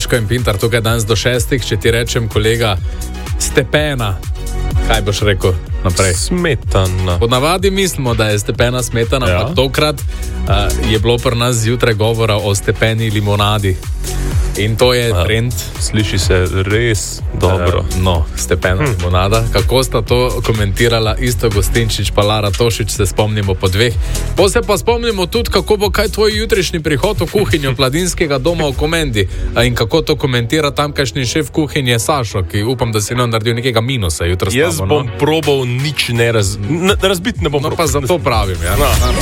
Vrečko in Pintar tukaj danes do 6, če ti rečem, kolega, stepena. Kaj boš rekel naprej? Smetana. Po navadi mislimo, da je stepena smetana, ampak tokrat je bilo pri nas zjutraj govora o stepeni limonadi. In to je trend. Sliši se res dobro. Stepena limonada. Kako sta to komentirala Isto Gostinčič pa Lara Tošič, se spomnimo po 2. Po se pa spomnimo tudi, kako bo kaj tvoj jutrišnji prihod v kuhinjo Mladinskega doma v Komendi in kako to komentira tamkajšnji šef kuhinje Sašo, ki upam, da si ne naredil nekega minusa jutri. Jaz bom probal nič razbiti ne bom. Pa zato pravim, ja.